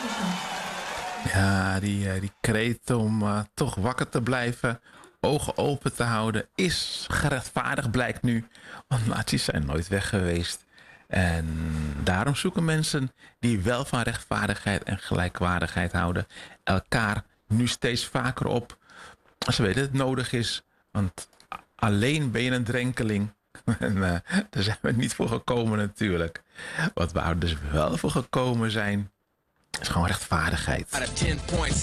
Ja, die kreet om toch wakker te blijven, ogen open te houden, is gerechtvaardigd, blijkt nu. Want nazi's zijn nooit weg geweest. En daarom zoeken mensen die wel van rechtvaardigheid en gelijkwaardigheid houden, elkaar nu steeds vaker op. Als ze weten dat het nodig is. Want alleen ben je een drenkeling. En daar zijn we niet voor gekomen natuurlijk. Wat we er dus wel voor gekomen zijn, is gewoon rechtvaardigheid.